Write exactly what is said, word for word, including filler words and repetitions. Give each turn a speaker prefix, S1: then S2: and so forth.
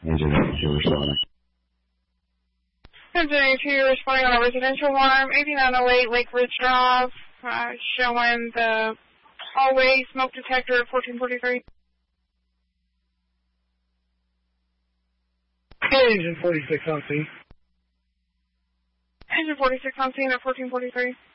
S1: Engine eighty-two responding.
S2: Engine eighty-two responding on a residential alarm, eighty-nine oh eight Lake Ridge Drive, uh, showing the hallway smoke detector at fourteen forty-three.
S3: Engine forty-six on scene.
S2: Engine forty-six on scene at fourteen forty-three.